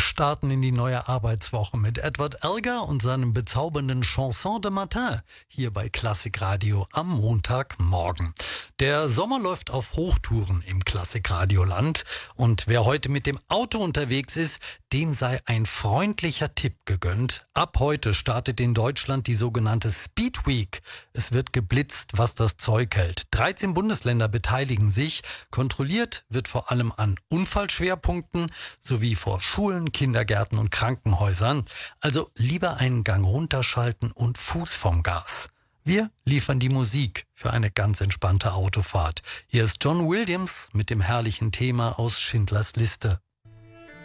starten in die neue Arbeitswoche mit Edward Elgar und seinem bezaubernden Chanson de Matin hier bei Klassikradio am Montagmorgen. Der Sommer läuft auf Hochtouren im Klassikradioland und wer heute mit dem Auto unterwegs ist, dem sei ein freundlicher Tipp gegönnt. Ab heute startet in Deutschland die sogenannte Speed Week. Es wird geblitzt, was das Zeug hält. 13 Bundesländer beteiligen sich. Kontrolliert wird vor allem an Unfallschwerpunkten sowie vor Schulen, Kindergärten und Krankenhäusern. Also lieber einen Gang runterschalten und Fuß vom Gas. Wir liefern die Musik für eine ganz entspannte Autofahrt. Hier ist John Williams mit dem herrlichen Thema aus Schindlers Liste.